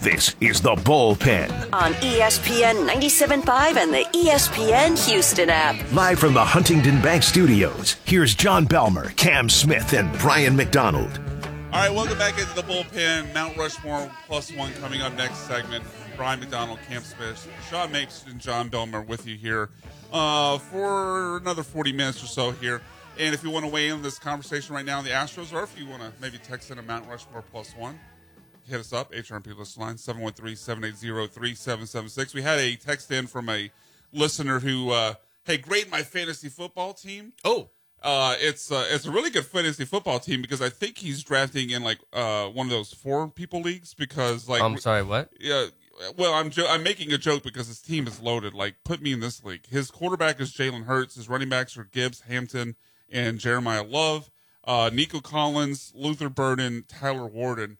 This is The Bullpen. On ESPN 97.5 and the ESPN Houston app. Live from the Huntington Bank Studios, here's John Belmer, Cam Smith, and Brian McDonald. All right, welcome back into The Bullpen. Mount Rushmore +1 coming up next segment. Brian McDonald, Cam Smith, Sean Mapes, and John Belmer with you here for another 40 minutes or so here. And if you want to weigh in on this conversation right now on the Astros, or if you want to maybe text in a Mount Rushmore +1, hit us up, HRMP list line, 713-780-3776. We had a text in from a listener who, hey, grade my fantasy football team. Oh. It's a really good fantasy football team because I think he's drafting in like one of those 4-people leagues because like I'm sorry, what? Yeah, well I'm making a joke because his team is loaded. Like, put me in this league. His quarterback is Jalen Hurts. His running backs are Gibbs, Hampton, and Jeremiah Love. Nico Collins, Luther Burden, Tyler Warren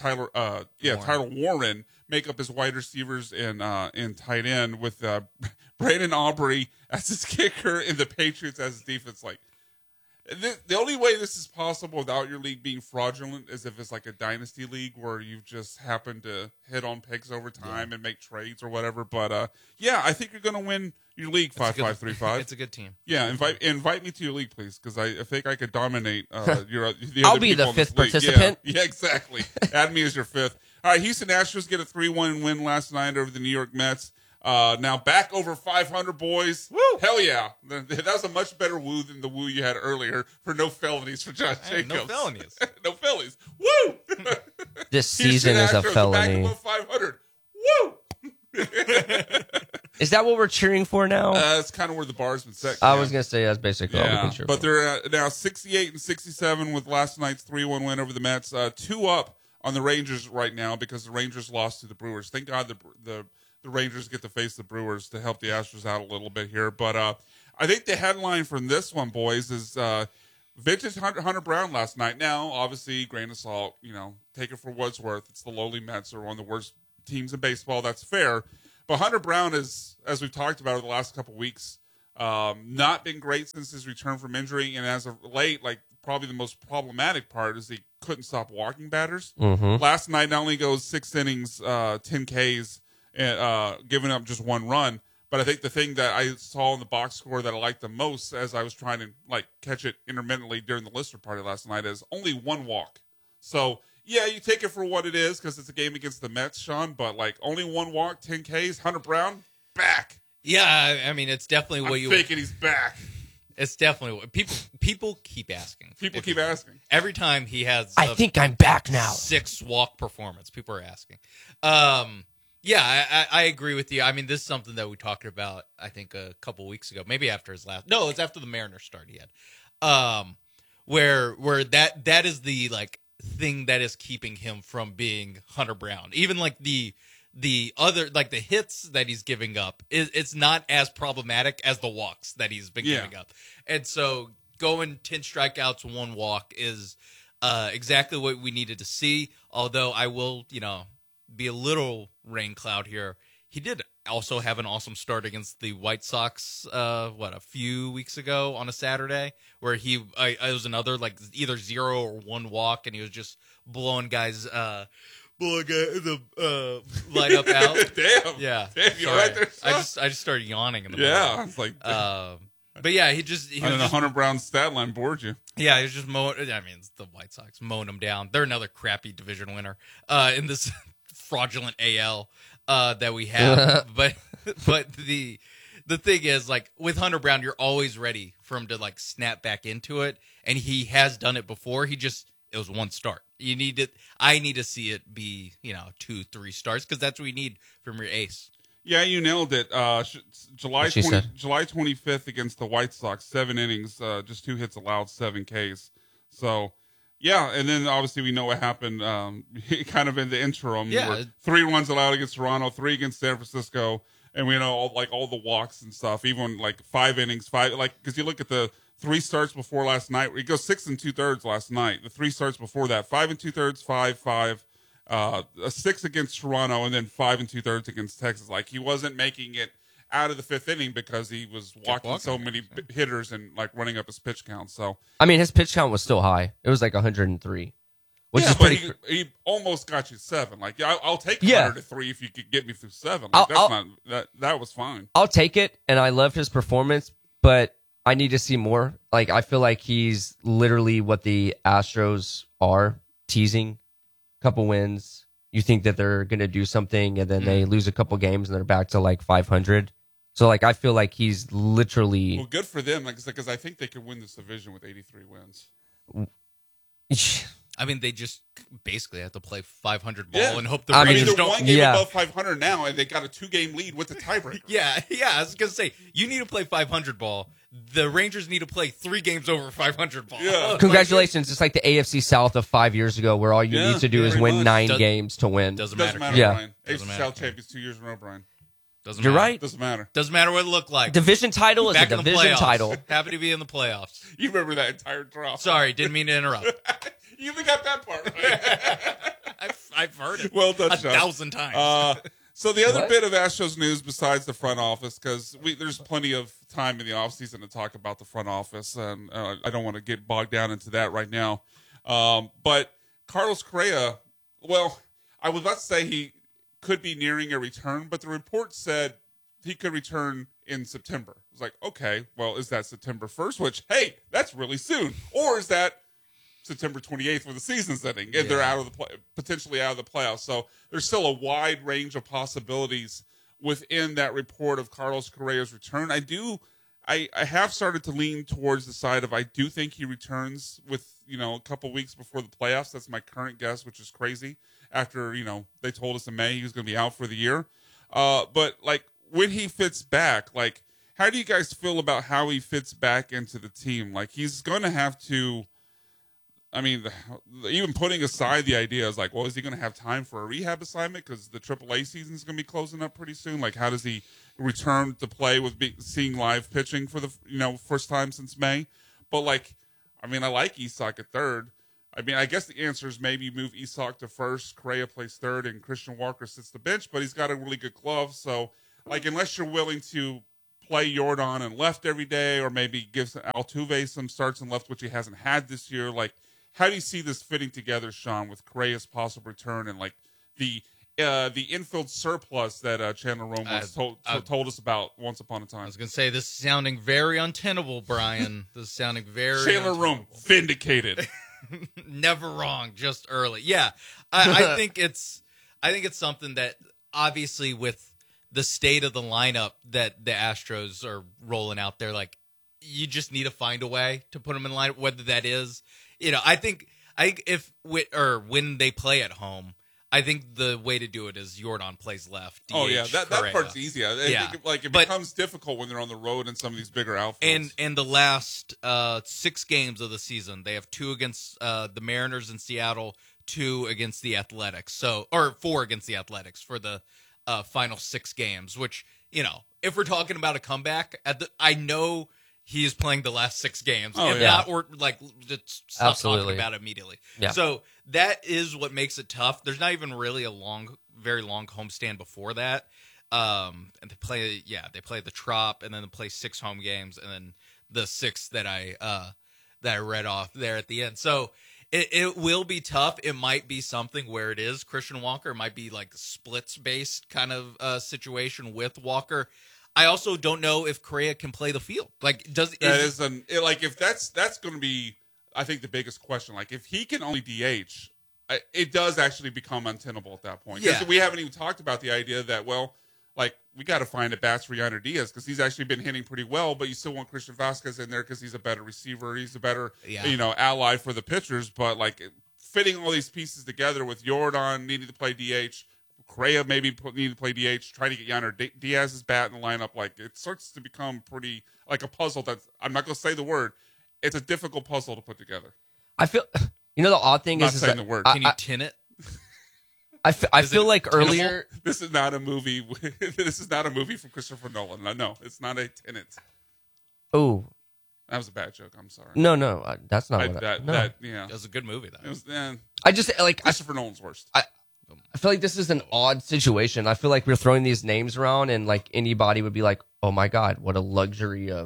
make up his wide receivers and tight end with Brandon Aubrey as his kicker and the Patriots as his defense. Like, the only way this is possible without your league being fraudulent is if it's like a dynasty league where you've just happened to hit on picks over time and make trades or whatever. But yeah, I think you're going to win your league 5-5-3-5. It's a good team. Yeah, invite me to your league, please, because I think I could dominate the I'll other be people the in this fifth league. participant. Yeah, exactly. Add me as your fifth. All right, Houston Astros get a 3-1 win last night over the New York Mets. Now back over 500, boys. Woo! Hell yeah. That was a much better woo than the woo you had earlier for no felonies for Josh Jacobs. No felonies. No felonies. Woo! This season is a Astros felony. Back above 500. Woo! Is that what we're cheering for now? That's kind of where the bar's been set. I was going to say that's basically all we Yeah, can cheer but for. they're now 68 and 67 with last night's 3-1 win over the Mets. 2 up on the Rangers right now because the Rangers lost to the Brewers. Thank God the Rangers get to face the Brewers to help the Astros out a little bit here. But I think the headline from this one, boys, is vintage Hunter Brown last night. Now, obviously, grain of salt, take it for what it's worth. It's the lowly Mets. They're one of the worst teams in baseball. That's fair. But Hunter Brown is, as we've talked about over the last couple of weeks, not been great since his return from injury. And as of late, like, probably the most problematic part is he couldn't stop walking batters. Mm-hmm. Last night, not only goes 6 innings, 10 Ks, and giving up just 1 run. But I think the thing that I saw in the box score that I liked the most as I was trying to catch it intermittently during the Lister party last night is only 1 walk. So, yeah, you take it for what it is because it's a game against the Mets, Sean, but only 1 walk, 10 Ks, Hunter Brown, back. Yeah, I mean, it's definitely what I'm thinking he's back. It's definitely what people keep asking. People keep asking. Every time he has I think I'm back now. 6 walk performance, people are asking. Yeah, I agree with you. I mean, this is something that we talked about, I think, a couple weeks ago. Maybe after his last... No, it's after the Mariners start he had. Where that is the, thing that is keeping him from being Hunter Brown. Even, the other... the hits that he's giving up, it's not as problematic as the walks that he's been giving up. And so, going 10 strikeouts, 1 walk is exactly what we needed to see. Although, I will, be a little rain cloud here. He did also have an awesome start against the White Sox, a few weeks ago on a Saturday, where it was another, either 0 or 1 walk, and he was just blowing guys, the lineup out. Damn. Yeah. Damn, you all right there, son? I just started yawning in the middle. Yeah. It's but yeah, he I don't know, Hunter Brown's stat line bored you. Yeah, he was just mowing. I mean, it's the White Sox mowing them down. They're another crappy division winner in this fraudulent AL that we have. but the thing is, with Hunter Brown, you're always ready for him to snap back into it, and he has done it before. It was 1 start. I need to see it be 2-3 starts because that's what we need from your ace. Yeah, you nailed it. July 25th against the White Sox, 7 innings, just 2 hits allowed, 7 Ks. So, yeah, and then obviously we know what happened kind of in the interim. Yeah. 3 runs allowed against Toronto, 3 against San Francisco, and we know all the walks and stuff, even 5 innings, because you look at the 3 starts before last night, he goes 6 2/3 last night. The 3 starts before that, 5 2/3, 5-5. A 6 against Toronto, and then 5 2/3 against Texas. He wasn't making it out of the 5th inning because he was walking so many hitters and running up his pitch count. So I mean, his pitch count was still high. It was 103. which yeah, is but pretty. he almost got you 7. Like, I'll take Yeah. 100 to 3 if you could get me through 7. Like, that was fine. I'll take it, and I love his performance, but I need to see more. Like, I feel like he's literally what the Astros are, teasing. Couple wins. You think that they're going to do something, and then they lose a couple games, and they're back to, like, 500. So, like, I feel like he's literally... Well, good for them, because I think they could win this division with 83 wins. I mean, they just basically have to play 500 ball Yeah. and hope the I mean, Rangers they're don't. one game yeah. above 500 now, and they got a 2-game lead with the tiebreaker. Yeah. I was gonna say you need to play 500 ball. The Rangers need to play 3 games over 500 ball. Yeah. Congratulations. It's like the AFC South of 5 years ago, where all you Yeah, need to do is pretty win much. 9 Does- games to win. Doesn't Doesn't matter. matter, Yeah. Brian. Doesn't AFC matter. South champions 2 years in a row, Brian. Doesn't You're matter. right. Doesn't matter. Doesn't matter what it looked like. Division title is a Back in the division playoffs. title. Happy to be in the playoffs. You remember that entire drop. Sorry, didn't mean to interrupt. You even got that part right. I've heard it Well done, Sean. 1,000 times. So the other What? bit of Astros news besides the front office, because there's plenty of time in the offseason to talk about the front office, and I don't want to get bogged down into that right now. But Carlos Correa, well, I was about to say he could be nearing a return, but the report said he could return in September. It was like, okay, well, is that September 1st? Which, hey, that's really soon. Or is that September 28th when the season's ending and they're out of the potentially out of the playoffs? So there's still a wide range of possibilities within that report of Carlos Correa's return. I have started to lean towards the side of I do think he returns with, a couple weeks before the playoffs. That's my current guess, which is crazy after, they told us in May he was going to be out for the year. But like when he fits back, like how do you guys feel about how he fits back into the team? Like he's going to have to, I mean, even putting aside the idea is like, well, is he going to have time for a rehab assignment because the AAA season is going to be closing up pretty soon? Like, how does he return to play with seeing live pitching for the first time since May? But like, I mean, I like Isak at third. I mean, I guess the answer is maybe move Isak to first, Correa plays third, and Christian Walker sits the bench. But he's got a really good glove, so like, unless you're willing to play Jordan in left every day, or maybe give Altuve some starts in left, which he hasn't had this year, like. How do you see this fitting together, Sean, with Correa's possible return and like the infield surplus that Chandler Rome once told us about once upon a time? I was going to say, this is sounding very untenable, Brian. This is sounding very Chandler Rome vindicated. Never wrong, just early. Yeah, I think it's something that obviously with the state of the lineup that the Astros are rolling out there, like you just need to find a way to put them in line. Whether that is, I think when they play at home, I think the way to do it is Jordan plays left. DH Oh yeah, that Correa. part's easy. I think, like it becomes difficult when they're on the road in some of these bigger outfields. And the last 6 games of the season, they have 2 against the Mariners in Seattle, 2 against the Athletics. 4 against the Athletics for the final 6 games. Which if we're talking about a comeback, I know he is playing the last 6 games. Oh, if yeah. not, we're like just stop Absolutely. talking about it immediately. Yeah. So that is what makes it tough. There's not even really a very long homestand before that. And they play the Trop, and then they play 6 home games, and then the 6 that I read off there at the end. So it will be tough. It might be something where it is Christian Walker. It might be like splits based kind of situation with Walker. I also don't know if Correa can play the field. Like, if that's going to be, I think, the biggest question. Like, if he can only DH, it does actually become untenable at that point. 'Cause Yeah. we haven't even talked about the idea that, well, like, we got to find a bats for Yonder Diaz because he's actually been hitting pretty well, but you still want Christian Vasquez in there because he's a better receiver. He's a better, ally for the pitchers. But, like, fitting all these pieces together with Jordan needing to play DH, Correa maybe need to play DH, trying to get Yonder Diaz's bat in the lineup. Like, it starts to become pretty like a puzzle. That's, I'm not going to say the word. It's a difficult puzzle to put together. I feel, the odd thing Not is saying that the word. can you tin it? I feel like earlier. This is not a movie. This is not a movie from Christopher Nolan. No, it's not a Tenet. Oh That was a bad joke. I'm sorry. no, that's not what. Yeah. It was a good movie though. It was I just like Christopher Nolan's worst. I feel like this is an odd situation. I feel like we're throwing these names around, and like anybody would be like, "Oh my god, what a luxury of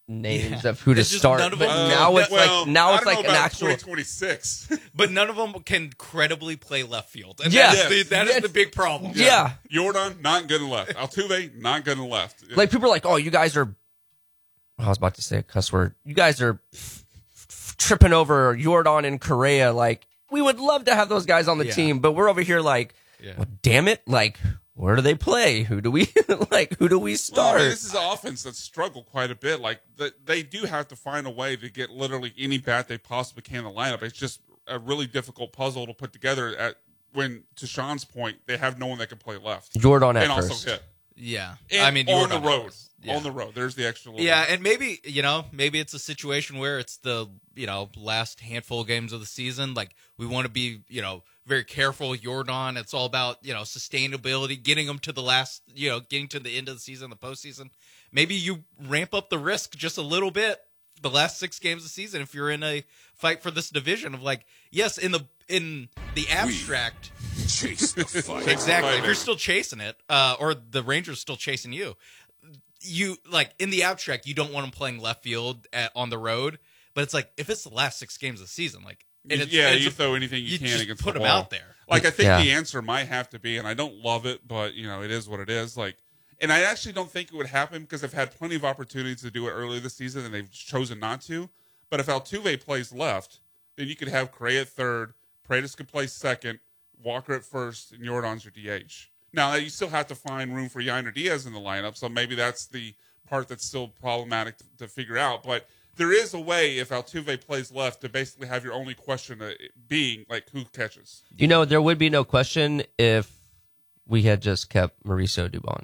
names of who to It's just start. none of But them- now it's well, now I it's don't like know an about actual. 2026. But none of them can credibly play left field. And Yeah. that is the big problem. Yeah. Jordan, not good and left. Altuve, not good and left. Like people are like, oh, you guys are. I was about to say a cuss word. You guys are tripping over Jordan and Correa. Like we would love to have those guys on the Yeah. team, but we're over here like, well, damn it, like where do they play? Who do we who do we Well, start? I mean, this is an offense that struggled quite a bit. Like they do have to find a way to get literally any bat they possibly can in the lineup. It's just a really difficult puzzle to put together. When, to Sean's point, they have no one that can play left Jordan at and first. also hit. Yeah. And I mean, on Jordan the road. was- yeah. On the road. There's the extra little Yeah, and maybe it's a situation where it's the last handful of games of the season. Like we want to be very careful with Jordan. It's all about sustainability, getting them to the last getting to the end of the season, the postseason. Maybe you ramp up the risk just a little bit the last 6 games of the season if you're in a fight for this division of like yes in the abstract. chase the fight. Exactly. If you're still chasing it, or the Rangers still chasing you, like in the abstract, you don't want them playing left field on the road. But it's like if it's the last 6 games of the season, like and it's, you throw anything you can just against put the them wall. out there. Like I think Yeah. the answer might have to be, and I don't love it, but it is what it is. Like, and I actually don't think it would happen because they've had plenty of opportunities to do it early this season and they've chosen not to. But if Altuve plays left, then you could have Correa at third, Paredes could play second, Walker at first, and Jordan's your DH. Now you still have to find room for Yainer Diaz in the lineup, so maybe that's the part that's still problematic to figure out. But there is a way if Altuve plays left to basically have your only question being like who catches. There would be no question if we had just kept Mauricio Dubon.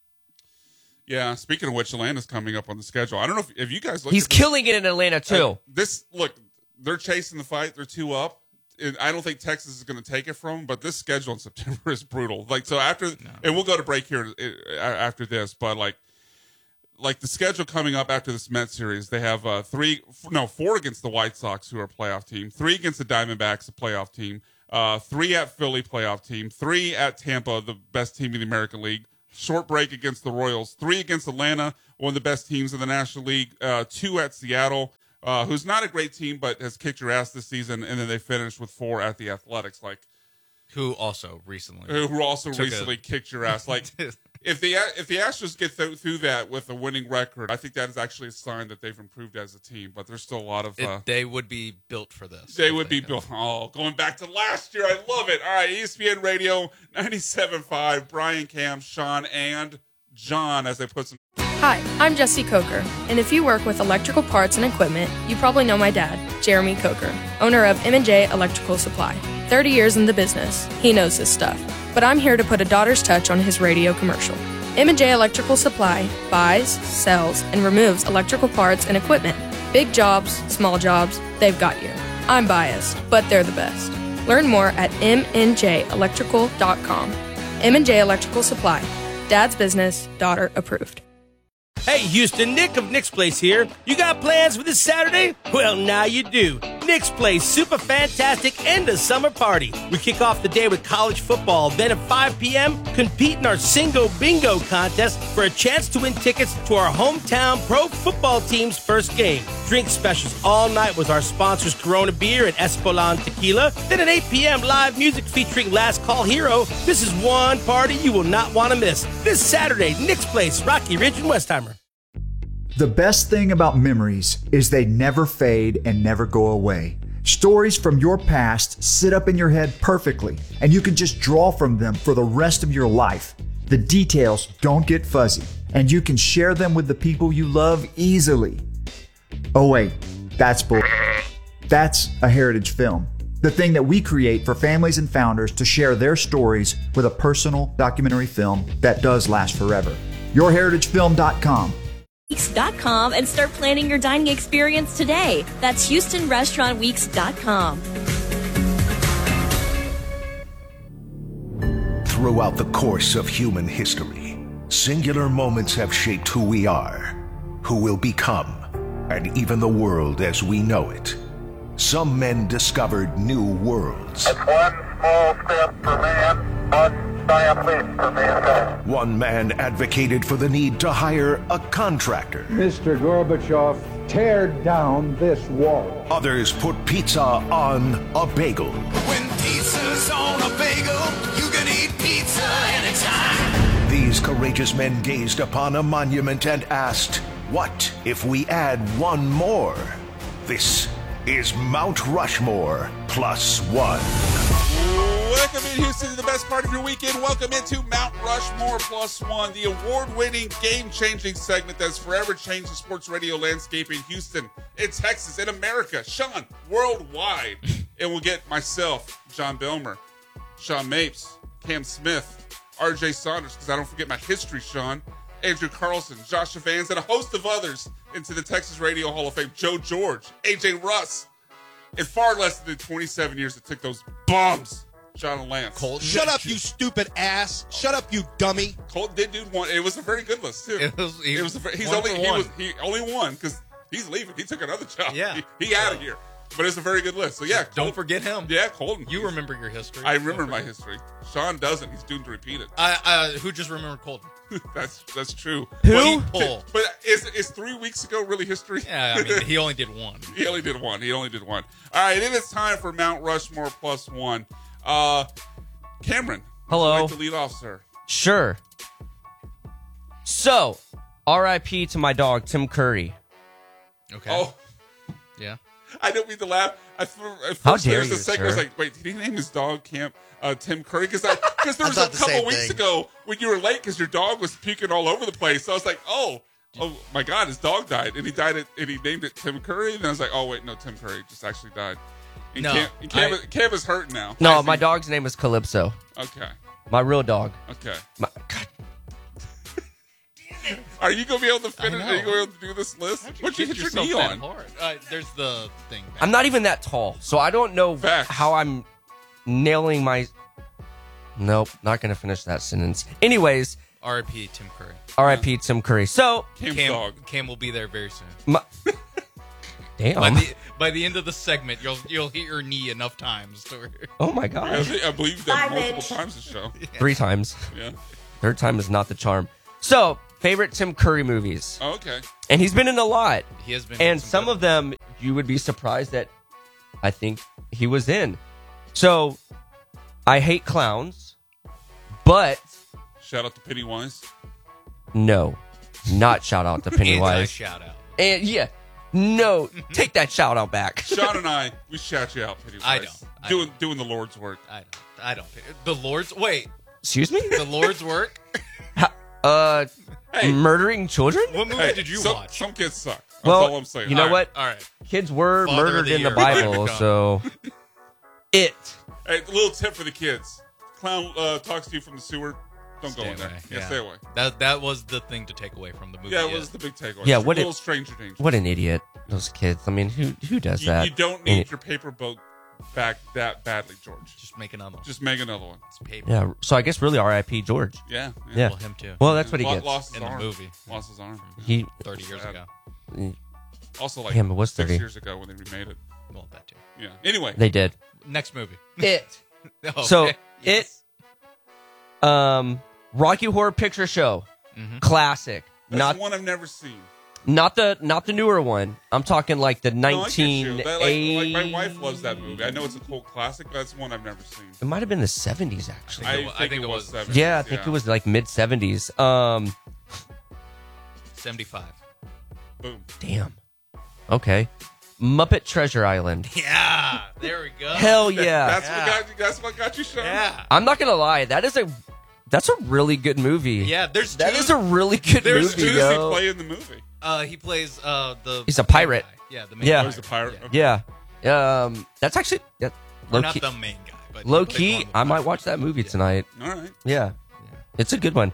Yeah. Speaking of which, Atlanta's coming up on the schedule. I don't know if you guys look. He's killing it in Atlanta too. They're chasing the fight. They're 2 up. And I don't think Texas is going to take it from them, but this schedule in September is brutal. Like so after, and we'll go to break here after this, but like the schedule coming up after this Mets series, they have 4 against the White Sox, who are a playoff team, 3 against the Diamondbacks, a playoff team, 3 at Philly, playoff team, 3 at Tampa, the best team in the American League, short break against the Royals, 3 against Atlanta, one of the best teams in the National League, 2 at Seattle, who's not a great team but has kicked your ass this season, and then they finished with 4 at the Athletics, Who also recently kicked your ass. Like if the Astros get through that with a winning record, I think that is actually a sign that they've improved as a team. But there's still a lot of they would be built for this. They would be built. Oh, going back to last year, I love it. All right, ESPN Radio 97.5. Brian, Cam, Sean, and John as they put some. Hi, I'm Jesse Coker, and if you work with electrical parts and equipment, you probably know my dad, Jeremy Coker, owner of M&J Electrical Supply. 30 years in the business, he knows his stuff. But I'm here to put a daughter's touch on his radio commercial. M&J Electrical Supply buys, sells, and removes electrical parts and equipment. Big jobs, small jobs, they've got you. I'm biased, but they're the best. Learn more at mnjelectrical.com. M&J Electrical Supply. Dad's business, daughter approved. Hey, Houston, Nick of Nick's Place here. You got plans for this Saturday? Well, now you do. Nick's Place, super fantastic end of summer party. We kick off the day with college football. Then at 5 p.m., compete in our Singo Bingo contest for a chance to win tickets to our hometown pro football team's first game. Drink specials all night with our sponsors Corona Beer and Espolon Tequila. Then at 8 p.m., live music featuring Last Call Hero. This is one party you will not want to miss. This Saturday, Nick's Place, Rocky Ridge and Westheimer. The best thing about memories is they never fade and never go away. Stories from your past sit up in your head perfectly, and you can just draw from them for the rest of your life. The details don't get fuzzy, and you can share them with the people you love easily. Oh wait, that's bull. That's a heritage film. The thing that we create for families and founders to share their stories with a personal documentary film that does last forever. YourHeritageFilm.com. Weeks.com and start planning your dining experience today. That's HoustonRestaurantWeeks.com. Throughout the course of human history, singular moments have shaped who we are, who we'll become, and even the world as we know it. Some men discovered new worlds. That's one small step for man, one One man advocated for the need to hire a contractor. Mr. Gorbachev, tear down this wall. Others put pizza on a bagel. When pizza's on a bagel, you can eat pizza anytime. These courageous men gazed upon a monument and asked, what if we add one more? This is Mount Rushmore plus one. Welcome in, Houston, to the best part of your weekend. Welcome into Mount Rushmore Plus One, the award-winning, game-changing segment that's forever changed the sports radio landscape in Houston, in Texas, in America, Sean, worldwide. And we'll get myself, John Belmer, Sean Mapes, Cam Smith, RJ Saunders, because I don't forget my history, Sean, Andrew Carlson, Joshua Vans, and a host of others into the Texas Radio Hall of Fame, Joe George, AJ Russ, and far less than 27 years it took those bums, John and Lance. Colton. Shut up, you stupid ass. Shut up, you dummy. Colton did do one. It was a very good list, too. He only won because he's leaving. He took another job. Yeah. He out of here. But it's a very good list. So, yeah. Colton, don't forget him. Yeah, Colton. You remember your history. I remember my history. Sean doesn't. He's doomed to repeat it. Who just remembered Colton? That's true. Who? But is 3 weeks ago really history? Yeah, I mean, he only did one. He only did one. All right, it is time for Mount Rushmore Plus One. Cameron. Hello. Would you like to lead off, sir? Sure. So, R.I.P. to my dog, Tim Curry. Okay. Oh. Yeah. I don't mean to laugh. At first, How dare there's you, a second. I was like, wait, did he name his dog Tim Curry? Because there was a couple weeks ago when you were late because your dog was puking all over the place. So I was like, oh my God, his dog died. And he named it Tim Curry. And then I was like, oh, wait, no, Tim Curry just actually died. And Cam is hurting now. No, my dog's name is Calypso. Okay. My real dog. Okay. God. Are you going to be able to finish? Are you going to be able to do this list? What'd you hit your knee on? There's the thing. I'm not even that tall, so I don't know how I'm nailing my... Nope, not going to finish that sentence. Anyways. R.I.P. Tim Curry. R.I.P. Tim Curry. So... Cam will be there very soon. Damn. By the end of the segment, you'll hit your knee enough times. Oh my God. I believe you've done multiple times this show. Yeah. 3 times. Yeah. Third time is not the charm. So, favorite Tim Curry movies. Oh, okay. And he's been in a lot. He has been. And some of them you would be surprised that I think he was in. So, I hate clowns, but... Shout out to Pennywise. No, not shout out to Pennywise. Shout out. And yeah, no, take that shout out back. Sean and I, we shout you out, Pennywise. I don't. Doing the Lord's work. I don't. The Lord's... Wait. Excuse me? The Lord's work? Hey. Murdering children? What movie did you watch? Some kids suck. That's well, all I'm saying. You know what? All right. Kids were Father murdered of the in the year. Bible, so... Hey, a little tip for the kids. Clown talks to you from the sewer. Don't go in there. Yeah, stay away. That was the thing to take away from the movie. Yeah, it was the big takeaway. Yeah, what a little stranger danger. What an idiot. Those kids. I mean, who does that? You don't need your paper boat back that badly, George. Just make another one. Just make another one. It's paper. Yeah, so I guess really R.I.P. George. Yeah. Yeah. Well, him too. Well, that's what he gets. Lost his in arm. the movie. Lost his arm. 30 years ago. Also, like Damn, it was 6 30. years ago when they remade it. Well, that too. Yeah. Anyway. They did. Next movie. It. Okay. So, Yes. Rocky Horror Picture Show. Classic. That's one I've never seen. Not the newer one. I'm talking like the No, I get you. 1980s. Like my wife loves that movie. I know it's a cult classic, but that's one I've never seen. It might have been the 70s actually. I think it was 70s. Yeah, I think it was like mid 70s. 75. Boom. Damn. Okay. Muppet Treasure Island. Yeah, there we go. Hell yeah. That's what got you, Sean. Yeah. I'm not gonna lie. That's a really good movie. Yeah, that is a really good movie. Who does he play in the movie? He plays the. He's a pirate. Yeah, the main Yeah. guy. He's a pirate. Yeah. That's actually Or low not key. the main guy, but Low he plays one key, of the I might pirates. watch that movie tonight. All right. Yeah. It's a good one.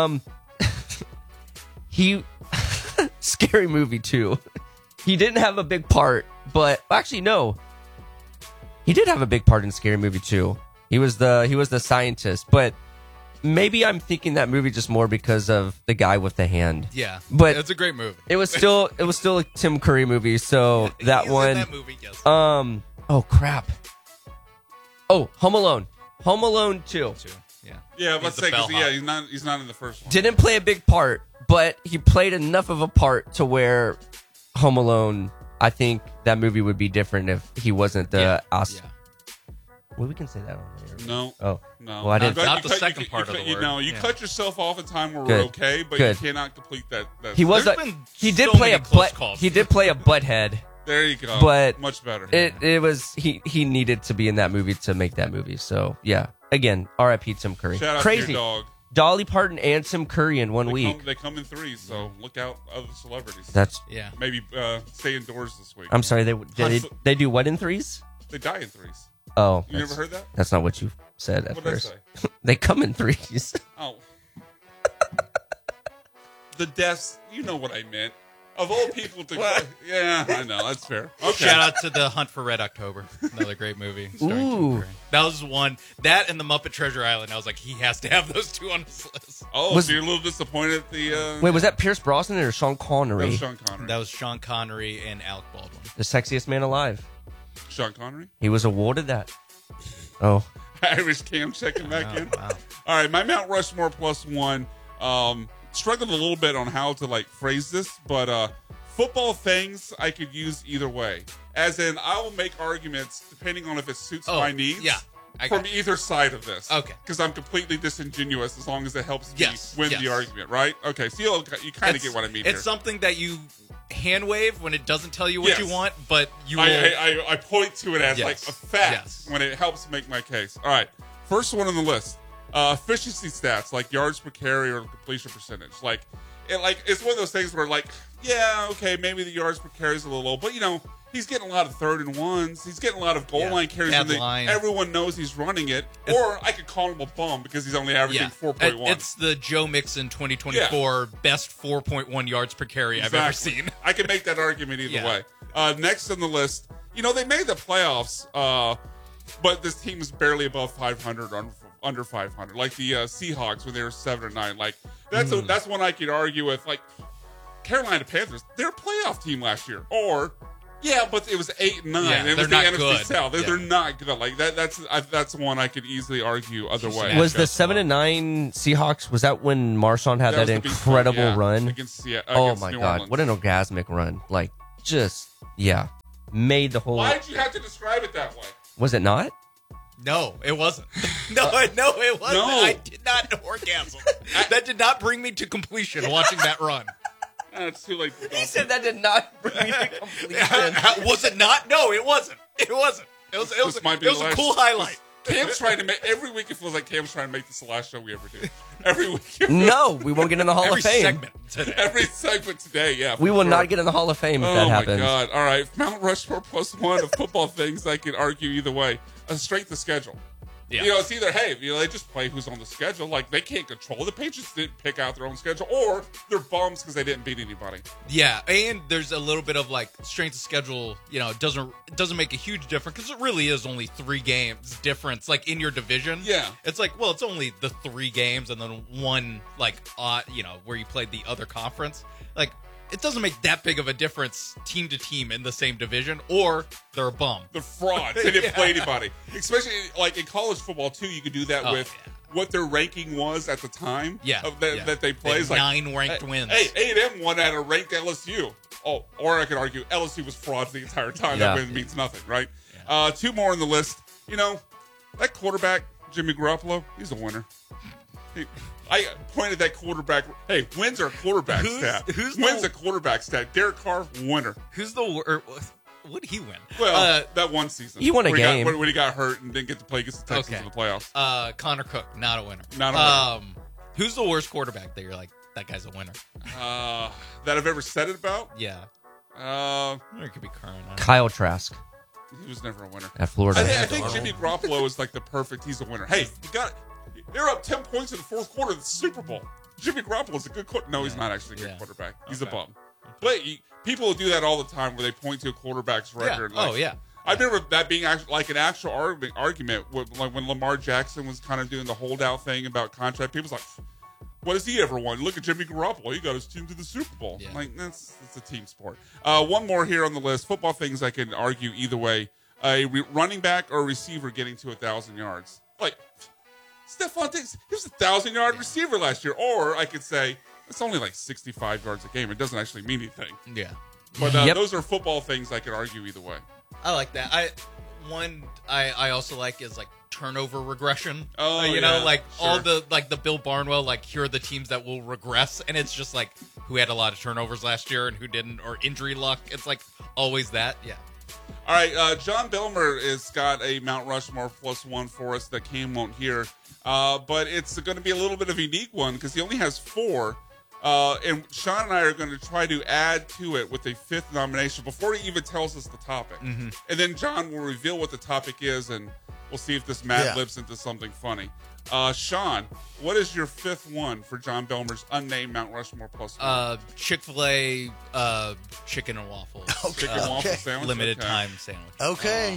He Scary Movie too. He didn't have a big part, but actually no. He did have a big part in Scary Movie 2. He was the scientist, but maybe I'm thinking that movie just more because of the guy with the hand. Yeah, but it's a great movie. It was still a Tim Curry movie, so that He's one. in that movie, yes. Oh crap. Oh, Home Alone. Home Alone 2. Yeah. Yeah, He's let's the say because bellhop. he's not in the first one. Didn't play a big part, but he played enough of a part to where Home Alone, I think that movie would be different if he wasn't the Well, we can say that on there. No. Oh. No. Well, I didn't. Not the second part of the you word. know, you Yeah. cut yourself off in time where Good. we're okay, but Good. you cannot complete that. He was. There's been He did so play many a close butt. calls. He did play a butthead. There you go. But much better. It was he needed to be in that movie to make that movie. So yeah. Again, R.I.P. Tim Curry. Shout out Crazy. to your dog. Dolly Parton and Tim Curry in one week. They come in threes, so look out other celebrities. That's maybe stay indoors this week. I'm sorry. They do what in threes? They die in threes. Oh, You never heard that? That's not what you said at What did I first. say? They come in threes. Oh, the deaths. You know what I meant. Of all people to, yeah, I know that's fair. Okay. Shout out to The Hunt for Red October, another great movie. Starring Tim Ooh. Curry. That was one. That and The Muppet Treasure Island. I was like, he has to have those two on his list. Oh, Was- so you're a little disappointed at the. Wait, was that Pierce Brosnan or Sean Connery? That was Sean Connery. That was Sean Connery and Alec Baldwin. The sexiest man alive. Sean Connery. He was awarded that. Oh, Irish Cam checking back in. Wow. All right, my Mount Rushmore plus one. Struggled a little bit on how to phrase this, but football things I could use either way. As in, I will make arguments depending on if it suits my needs. yeah. From either side of this. Okay. Because I'm completely disingenuous as long as it helps me win yes. the argument, right? Okay, so you kind of get what I mean It's here. something that you hand wave when it doesn't tell you what Yes. you want, but you will. I point to it as Yes. a fact Yes. when it helps make my case. All right, first one on the list: efficiency stats like yards per carry or completion percentage. It's one of those things where yeah, okay, maybe the yards per carry is a little low, but he's getting a lot of 3rd and 1s. He's getting a lot of goal line carries, Bad and line. everyone knows he's running it. Or I could call him a bum because he's only averaging 4.1. It's the Joe Mixon 2024 best 4.1 yards per carry I've ever seen. I can make that argument either Yeah. way. Next on the list, they made the playoffs, but this team is barely above 500 or under 500. Like the Seahawks when they were 7 or 9. That's one I could argue with. Carolina Panthers, they're a playoff team last year. Or but it was 8 and 9. Yeah, and it they're was the not NFC good. South. Yeah. They're not good. That's one I could easily argue other way. was the 7 and 9 Seahawks? Was that when Marshawn had that was the beast incredible run, run? against Oh my New God! Orleans. What an orgasmic run! Made the whole. Why did you have to describe it that way? Was it not? No, it wasn't. No, it wasn't. No. I did not orgasm. That did not bring me to completion watching that run. It's too late. He said that did not bring me to completion. Was it not? No, it wasn't. It wasn't. It was a cool highlight. Cam's trying to make every week. It feels like Cam's trying to make this the last show we ever do. Every week. No, we won't get in the Hall Every of Fame. segment today. Every segment today. Yeah, We for will sure. not get in the Hall of Fame if Oh that my happens. God! All right, Mount Rushmore plus one of football things I could argue either way. A strength of schedule. Yeah. It's either they just play who's on the schedule. They can't control. The Patriots didn't pick out their own schedule, or they're bums because they didn't beat anybody. Yeah, and there's a little bit of strength of schedule. It doesn't make a huge difference because it really is only 3 games difference. In your division, Yeah. it's it's only the 3 games and then one where you played the other conference. It doesn't make that big of a difference team to team in the same division, or they're a bum. The frauds. They didn't play anybody. Especially in college football too. You could do that with what their ranking was at the time. That they play. They had 9 ranked wins. Hey, A&M won at a ranked LSU. Oh, or I could argue LSU was frauds the entire time. Yeah. That means nothing, right? 2 more on the list. That quarterback Jimmy Garoppolo, he's a winner. I pointed that quarterback. Hey, wins are a quarterback stat. Wins a quarterback stat. Derek Carr, winner. Who's the what did he win? Well, that one season. He won a when game. When he got hurt and didn't get to play against the Texans in the playoffs. Connor Cook, not a winner. Not a winner. Who's the worst quarterback that you're like, that guy's a winner? That I've ever said it about? Yeah. It could be current. Kyle Trask He was never a winner. at Florida. I think Jimmy Garoppolo is the perfect. He's a winner. Hey, they're up 10 points in the 4th quarter of the Super Bowl. Jimmy Garoppolo is a good quarterback. No, he's not actually a good quarterback. He's a bum. But people will do that all the time where they point to a quarterback's record. I remember that being an actual argument when Lamar Jackson was kind of doing the holdout thing about contract. People's like, what has he ever won? Look at Jimmy Garoppolo. He got his team to the Super Bowl. Yeah. It's a team sport. One more here on the list. Football things I can argue either way. A running back or a receiver getting to 1,000 yards. Stephon Diggs, he was a 1,000-yard receiver last year. Or I could say it's only like 65 yards a game. It doesn't actually mean anything. Yeah. But those are football things I could argue either way. I like that. I also like is like turnover regression. Oh, you know, like sure. all the like the Bill Barnwell, like here are the teams that will regress, and it's just like who had a lot of turnovers last year and who didn't, or injury luck. It's like always that. Yeah. All right, John Belmer has got a Mount Rushmore +1 for us that Cam won't hear, but it's going to be a little bit of a unique one because he only has 4. And Sean and I are going to try to add to it with a 5th nomination before he even tells us the topic. Mm-hmm. And then John will reveal what the topic is, and we'll see if this Mad Libs into something funny. Sean, what is your 5th one for John Belmer's unnamed Mount Rushmore +1? Chick-fil-A chicken and waffles. Chicken and waffle sandwich? Limited time sandwich. Okay.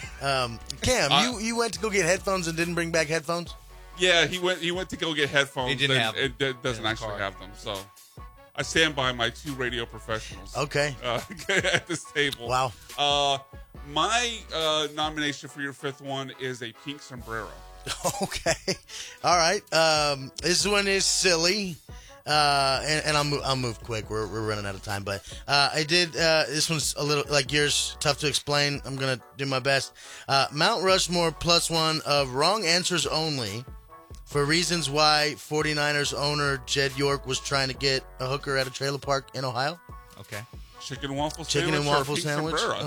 Cam, you went to go get headphones and didn't bring back headphones? Yeah, he went to go get headphones. He didn't have them. It doesn't actually have them, so I stand by my 2 radio professionals. Okay. At this table. Wow. My nomination for your 5th one is a pink sombrero. Okay. All right. This one is silly. And I'll move quick. We're running out of time, but I did. This one's a little like yours, tough to explain. I'm gonna do my best. Mount Rushmore +1 of wrong answers only for reasons why 49ers owner Jed York was trying to get a hooker at a trailer park in Ohio. Okay. Chicken and waffle Chicken sandwich. and waffle or pink sandwich. sombrero,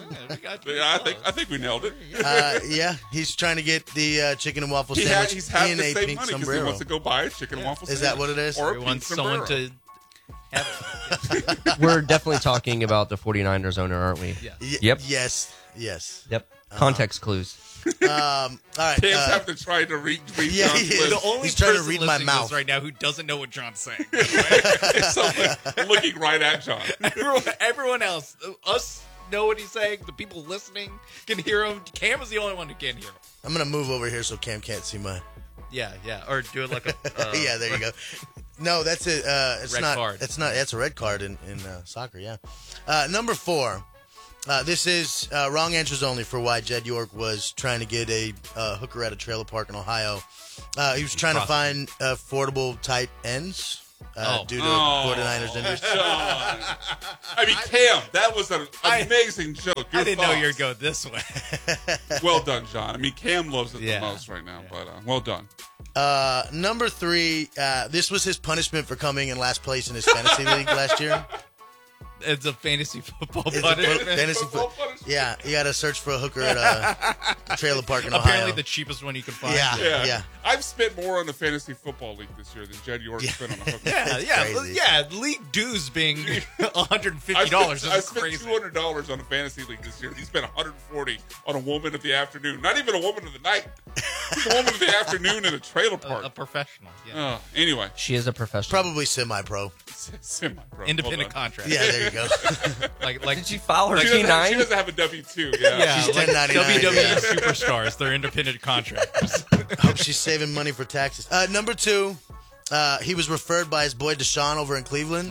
I think we nailed it. Yeah, he's trying to get the chicken and waffle He's sandwich having in to a save pink money because he sombrero. wants to go buy a chicken and waffle Is sandwich. that what it is? Or a He pink wants someone sombrero. to have it. We're definitely talking about the 49ers owner, aren't we? Yeah. Yep. Yes. Yep. Context clues. All right. Cam's having to try to read yeah, John's he is. list. The only He's trying to person read my listening to mouth. this right now who doesn't know what John's saying. So, looking right at John. Everyone else, us know what he's saying. The people listening can hear him. Cam is the only one who can't hear him. I'm gonna move over here so Cam can't see my. Yeah. Or do it like a. Yeah, there you go. No, that's it. It's Red not. card. It's not. That's a red card in soccer. Yeah. Number 4. This is wrong answers only for why Jed York was trying to get a hooker at a trailer park in Ohio. He was trying to find affordable tight ends due to 49ers injuries. John. I mean, Cam, that was an amazing joke. I didn't know you were going this way. Well done, John. I mean, Cam loves it Yeah. the most right now, but well done. Number 3. This was his punishment for coming in last place in his fantasy league last year. It's a fantasy football It's a punishment. fantasy Yeah, you got to search for a hooker at a trailer park in Ohio. Apparently the cheapest one you can find. Yeah. I've spent more on the fantasy football league this year than Jed York spent on a hooker. Yeah. League dues being $150 I is spent crazy. $200 on a fantasy league this year. He spent $140 on a woman of the afternoon. Not even a woman of the night. Just a woman of the afternoon in a trailer park. A professional. Yeah. Anyway. She is a professional. Probably semi-pro. Semi-pro. Independent contract. Yeah, there you go. like Did you file her She T9? doesn't have a W-2. Yeah. Yeah, She's like 1099, WWE yeah. superstars. They're independent contractors. Hope she's saving money for taxes. Number 2, he was referred by his boy Deshaun over in Cleveland.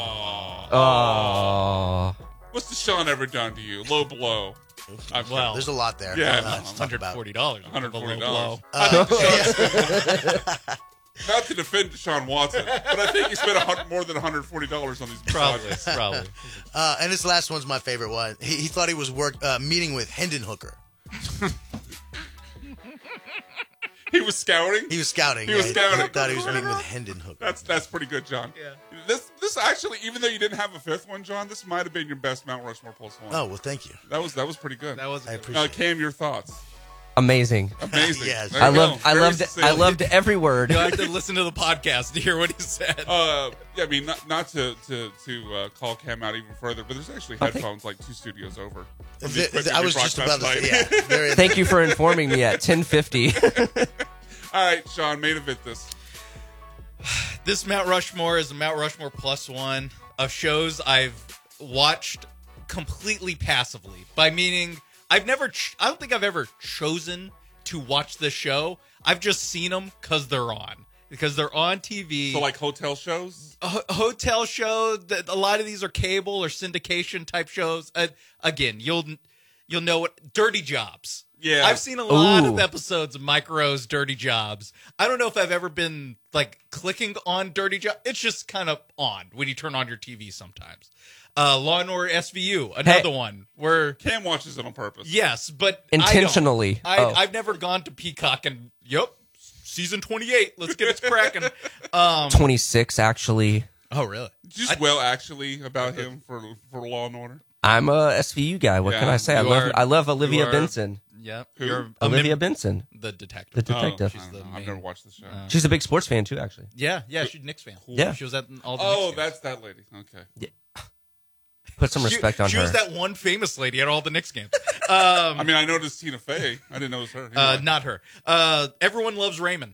Oh. What's Deshaun ever done to you? Low blow. Well, There's a lot there. Yeah, let's talk about. $140. $140. I think Deshaun- Not to defend Deshaun Watson, but I think he spent more than $140 on these massages. Probably. And this last one's my favorite one. He thought he was meeting with Hendon Hooker. He was scouting? He was scouting. He was scouting. He thought he was meeting with Hendon Hooker. That's pretty good, John. Yeah. This actually, even though you didn't have a 5th one, John, this might have been your best Mount Rushmore +1. Oh, well, thank you. That was pretty good. That was. I appreciate it. Cam, your thoughts? Amazing. Amazing. Yes. There you go. Very I succinct. loved every word. You have to listen to the podcast to hear what he said. Yeah, I mean, not to call Cam out even further, but there's actually headphones like 2 studios over. from the equipment I we was just about broadcast to tonight. say, yeah. There is. Thank you for informing me at 10:50. All right, Sean, main event this. This Mount Rushmore is a Mount Rushmore +1 of shows I've watched completely passively. By meaning, I don't think I've ever chosen to watch this show. I've just seen them because they're on. Because they're on TV. So like hotel shows? Hotel show. A lot of these are cable or syndication type shows. Again, you'll know what Dirty Jobs Yeah. I've seen a lot of episodes of Mike Rowe's Dirty Jobs. I don't know if I've ever been like clicking on Dirty Jobs. It's just kind of on when you turn on your TV sometimes. Law and Order SVU, another one where Cam watches it on purpose. Yes, but intentionally. I've never gone to Peacock and season 28. Let's get it cracking. 26 actually. Oh really? Just actually about him for Law and Order. I'm a SVU guy. What can I say? I love Olivia Benson. Yeah, Olivia Benson, the detective. The detective. I've never watched the show. She's a big sports fan too, actually. Yeah, she's a Knicks fan. Cool. Yeah, she was at all the. Oh, that's that lady. Okay. Yeah. Put some respect on her. She was that one famous lady at all the Knicks games. I mean, I noticed Tina Fey. I didn't know it was her. Not her. Everyone Loves Raymond.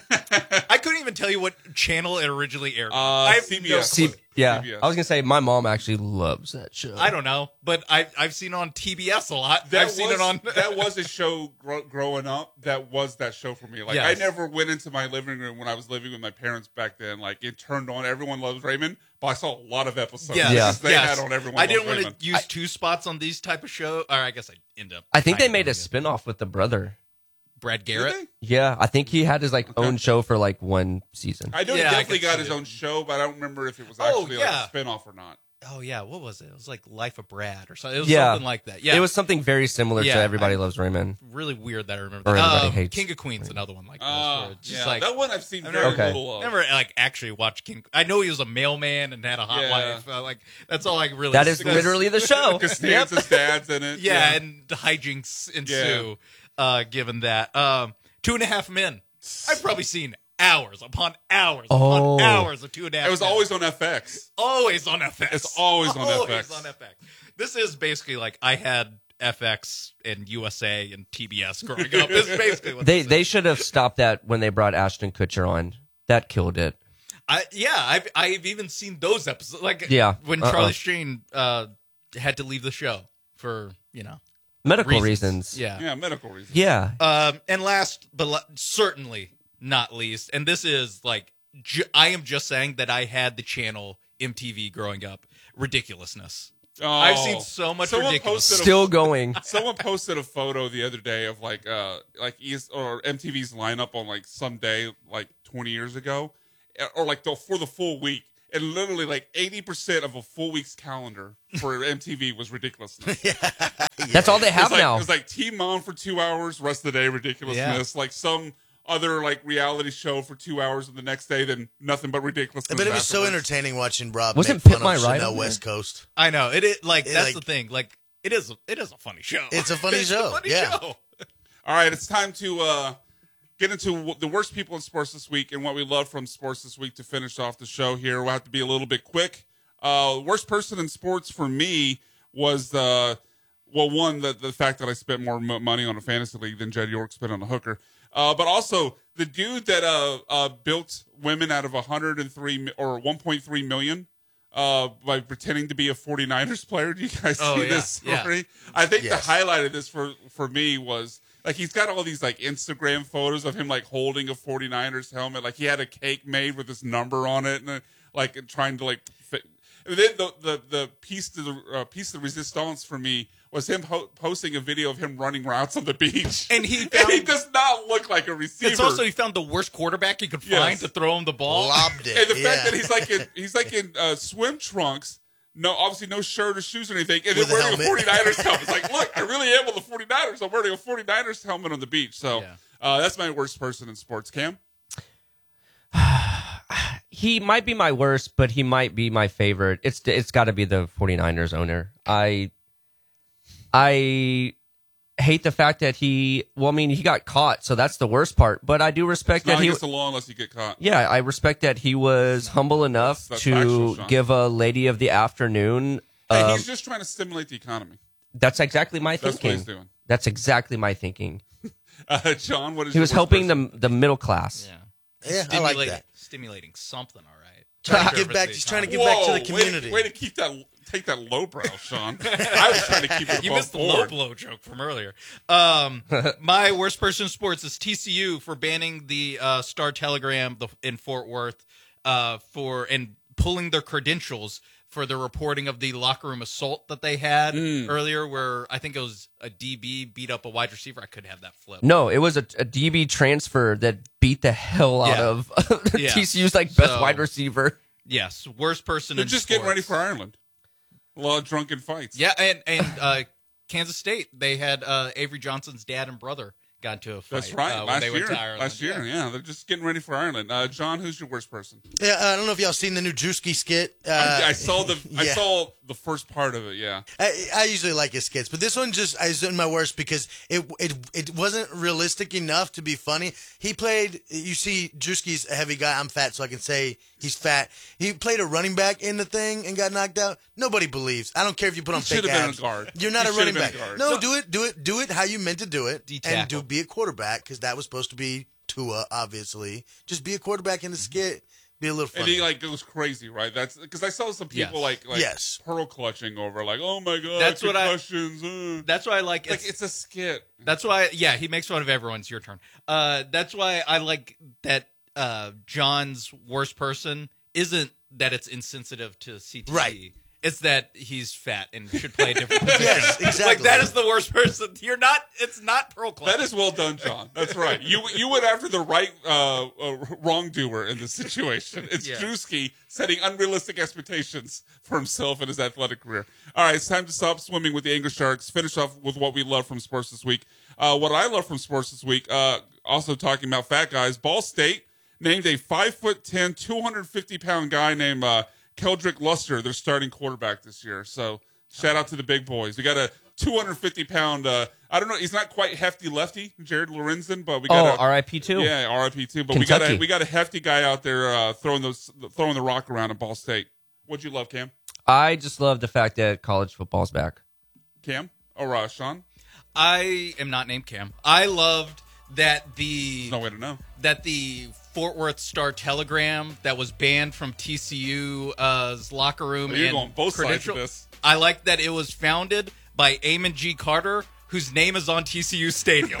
I couldn't even tell you what channel it originally aired. CBS. Yeah, CBS. I was gonna say my mom actually loves that show. I don't know, but I've seen it on TBS a lot. That was a show growing up. That was that show for me. Like Yes. I never went into my living room when I was living with my parents back then. Like it turned on Everyone Loves Raymond, but I saw a lot of episodes. They had on Everyone. I didn't Loves want Raymond. to use two spots on these type of show. Or I guess I end up. I think they made a spinoff with the brother. Brad Garrett. Yeah, I think he had his own show for like one season. I know he definitely got his own show, but I don't remember if it was actually like a spinoff or not. Oh yeah, what was it? It was like Life of Brad or something. It was Yeah. something like that. Yeah, It was something very similar to Everybody Loves Raymond. Really weird that I remember. Or That. Everybody Hates King of Queens, another one like this. Oh, where it's just yeah. like, That one I've seen I've very never, little of. Never like actually watched King. I know he was a mailman and had a hot wife. Like that's all I really. That is literally the show. Costanza's dad's in it. Yeah, and the hijinks ensue. Given that, 2.5 Men. I've probably seen hours upon hours upon hours of 2.5 Men. It was always on FX. Always on FX. It's always on FX. Always on FX. This is basically like I had FX and USA and TBS growing up. This is basically what They should have stopped that when they brought Ashton Kutcher on. That killed it. I've even seen those episodes. Like when Charlie Sheen had to leave the show for medical reasons. Yeah, medical reasons. Yeah. And last but certainly not least, and this is like I am just saying that I had the channel MTV growing up. Ridiculousness. Oh, I've seen so much ridiculous. Still going. Someone posted a photo the other day of like MTV's lineup on like some day like 20 years ago, or like for the full week. And literally, like 80% of a full week's calendar for MTV was ridiculousness. That's all they have now. It's like Teen Mom for 2 hours, rest of the day ridiculousness. Like some other like reality show for 2 hours, and the next day then nothing but ridiculousness. But it was so entertaining watching Rob Wasn't make Pit fun My of Ride Chanel on West Coast. I know it. Like that's the thing. Like it is a funny show. It's a funny show. Show. All right, it's time to get into the worst people in sports this week and what we love from sports this week to finish off the show here. We'll have to be a little bit quick. Worst person in sports for me was the fact that I spent more money on a fantasy league than Jed York spent on a hooker. But also the dude that built women out of 103 or 1.3 million by pretending to be a 49ers player. Do you guys see this story? Yeah. I think the highlight of this for me was like he's got all these like Instagram photos of him like holding a 49ers helmet. Like he had a cake made with his number on it and like trying to like fit. And then the piece to the resistance for me was him posting a video of him running routes on the beach. And he does not look like a receiver. It's also he found the worst quarterback he could find to throw him the ball. Lobbed it. And the fact that he's like in swim trunks, obviously no shirt or shoes or anything, and then wearing a 49ers helmet. It's like, look, I really am with the 49ers. I'm wearing a 49ers helmet on the beach. So that's my worst person in sports. Cam? He might be my worst, but he might be my favorite. It's got to be the 49ers owner. I hate the fact that he got caught, so that's the worst part. But I do respect that he gets the law unless you get caught. Yeah, I respect that he was humble enough that's to factual, give a lady of the afternoon. Hey, he's just trying to stimulate the economy. That's exactly my thinking. That's what he's doing. That's exactly my thinking. John, what is he was helping the middle class. Yeah, I like that. Stimulating something, all right. Trying to give back. He's trying to give back to the community. Way to keep take that lowbrow, Sean. I was trying to keep it. You missed the low blow joke from earlier. My worst person in sports is TCU for banning the Star Telegram in Fort Worth and pulling their credentials for the reporting of the locker room assault that they had earlier, where I think it was a DB beat up a wide receiver. I could have that flip. No, it was a DB transfer that beat the hell out of TCU's best wide receiver. Yes, worst person. They're in just sports. getting ready for Ireland. A lot of drunken fights. Yeah, and Kansas State, they had Avery Johnson's dad and brother got into a fight. That's right. When they went to Ireland. Last year, yeah. They're just getting ready for Ireland. John, who's your worst person? Yeah, I don't know if y'all seen the new Drewski skit. I saw the first part of it. Yeah, I usually like his skits, but this one is in my worst because it wasn't realistic enough to be funny. He played. You see, Drewski's a heavy guy. I'm fat, so I can say he's fat. He played a running back in the thing and got knocked out. Nobody believes. I don't care if you put on fake abs. Should have been a guard. You're not a running back. No, No. do it how you meant to do it, and tackle. be a quarterback because that was supposed to be Tua. Obviously, just be a quarterback in the skit. Be a little funny. And he goes crazy, right? That's because I saw some people Yes. pearl clutching over oh my god, That's what concussions. That's why I like. It's a skit. That's why. Yeah, he makes fun of everyone's. Your turn. That's why I like that. John's worst person isn't that it's insensitive to CTE. Right. It's that he's fat and should play a different position. Yes, exactly. That is the worst person. You're not. It's not pearl clutch. That is well done, John. That's right. You went after the right wrongdoer in this situation. It's Drewski setting unrealistic expectations for himself and his athletic career. All right, it's time to stop swimming with the Angler Sharks. Finish off with what we love from sports this week. What I love from sports this week, also talking about fat guys, Ball State named a 5'10", 250-pound guy named Keldrick Luster, their starting quarterback this year. So shout out to the big boys. We got a 250-pound, I don't know, he's not quite hefty lefty, Jared Lorenzen, but we got RIP too. Yeah, RIP too. But Kentucky. we got a hefty guy out there throwing the rock around at Ball State. What'd you love, Cam? I just love the fact that college football's back. Cam or Sean? I am not named Cam. I loved that There's no way to know. that the Fort Worth Star-Telegram that was banned from TCU's locker room. You're and going both sides of credential- this. I like that it was founded by Amon G. Carter, whose name is on TCU Stadium.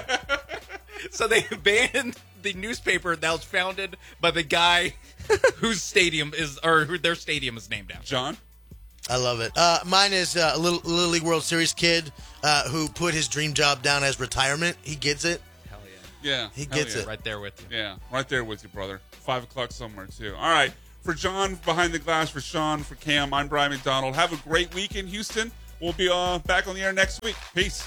So they banned the newspaper that was founded by the guy whose stadium is, or who their stadium is named after. John? I love it. Mine is a Little League World Series kid who put his dream job down as retirement. He gets it. Hell yeah. Yeah. He gets it. Right there with you. Yeah, right there with you, brother. 5 o'clock somewhere, too. All right. For John, behind the glass, for Sean, for Cam, I'm Brian McDonald. Have a great week in Houston. We'll be back on the air next week. Peace.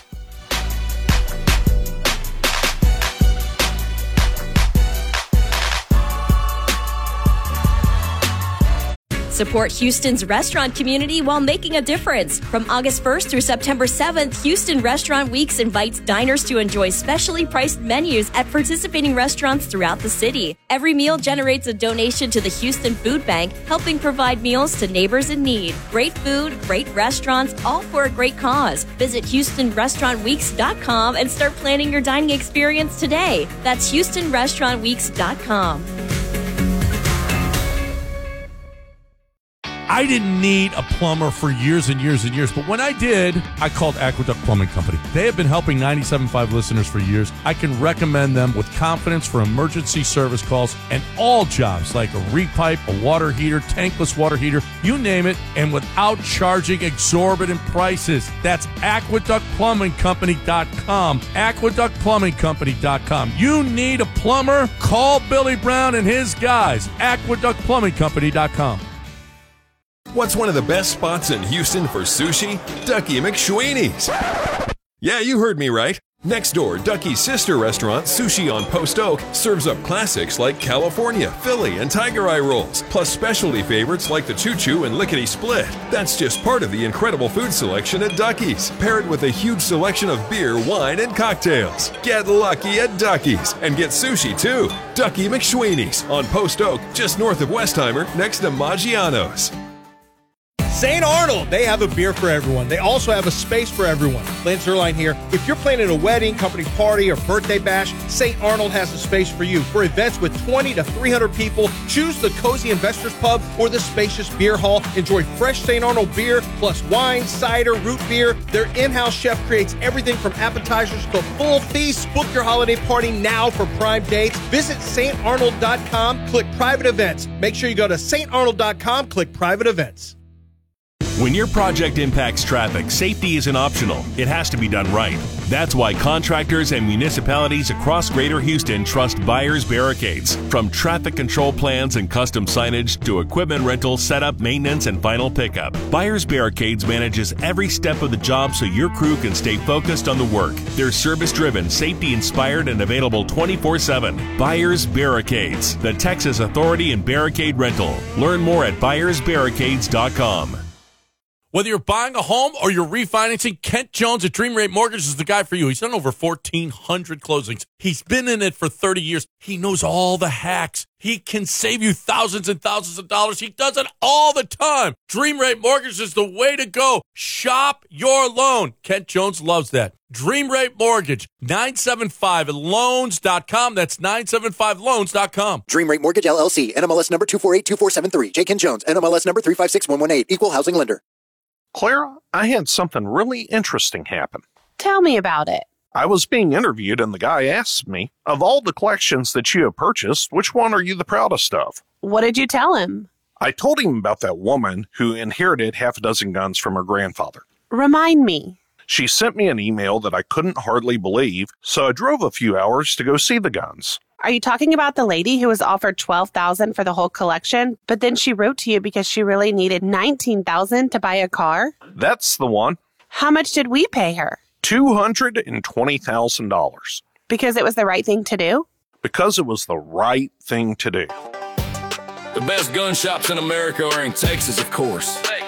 Support Houston's restaurant community while making a difference. From August 1st through September 7th, Houston Restaurant Weeks invites diners to enjoy specially priced menus at participating restaurants throughout the city. Every meal generates a donation to the Houston Food Bank, helping provide meals to neighbors in need. Great food, great restaurants, all for a great cause. Visit HoustonRestaurantWeeks.com and start planning your dining experience today. That's HoustonRestaurantWeeks.com. I didn't need a plumber for years and years and years, but when I did, I called Aqueduct Plumbing Company. They have been helping 97.5 listeners for years. I can recommend them with confidence for emergency service calls and all jobs like a repipe, a water heater, tankless water heater, you name it, and without charging exorbitant prices. That's AqueductPlumbingCompany.com. AqueductPlumbingCompany.com. You need a plumber? Call Billy Brown and his guys. AqueductPlumbingCompany.com. What's one of the best spots in Houston for sushi? Ducky McSweeney's. Yeah, you heard me right. Next door, Ducky's sister restaurant, Sushi on Post Oak, serves up classics like California, Philly, and Tiger Eye rolls, plus specialty favorites like the Choo Choo and Lickety Split. That's just part of the incredible food selection at Ducky's, paired with a huge selection of beer, wine, and cocktails. Get lucky at Ducky's and get sushi too. Ducky McSweeney's on Post Oak, just north of Westheimer, next to Maggiano's. St. Arnold, they have a beer for everyone. They also have a space for everyone. Lance Zerline here. If you're planning a wedding, company party, or birthday bash, St. Arnold has a space for you. For events with 20 to 300 people, choose the Cozy Investors Pub or the spacious beer hall. Enjoy fresh St. Arnold beer, plus wine, cider, root beer. Their in-house chef creates everything from appetizers to full feasts. Book your holiday party now for prime dates. Visit StArnold.com, click private events. Make sure you go to StArnold.com, click private events. When your project impacts traffic, safety isn't optional. It has to be done right. That's why contractors and municipalities across Greater Houston trust Byers Barricades. From traffic control plans and custom signage to equipment rental, setup, maintenance, and final pickup, Byers Barricades manages every step of the job so your crew can stay focused on the work. They're service-driven, safety-inspired, and available 24/7. Byers Barricades, the Texas authority in barricade rental. Learn more at ByersBarricades.com. Whether you're buying a home or you're refinancing, Kent Jones at Dream Rate Mortgage is the guy for you. He's done over 1,400 closings. He's been in it for 30 years. He knows all the hacks. He can save you thousands and thousands of dollars. He does it all the time. Dream Rate Mortgage is the way to go. Shop your loan. Kent Jones loves that. Dream Rate Mortgage, 975loans.com. That's 975loans.com. Dream Rate Mortgage, LLC, NMLS number 2482473. J. Kent Jones, NMLS number 356118. Equal housing lender. Clara, I had something really interesting happen. Tell me about it. I was being interviewed and the guy asked me, of all the collections that you have purchased, which one are you the proudest of? What did you tell him? I told him about that woman who inherited half a dozen guns from her grandfather. Remind me. She sent me an email that I couldn't hardly believe, so I drove a few hours to go see the guns. Are you talking about the lady who was offered $12,000 for the whole collection, but then she wrote to you because she really needed $19,000 to buy a car? That's the one. How much did we pay her? $220,000. Because it was the right thing to do? Because it was the right thing to do. The best gun shops in America are in Texas, of course.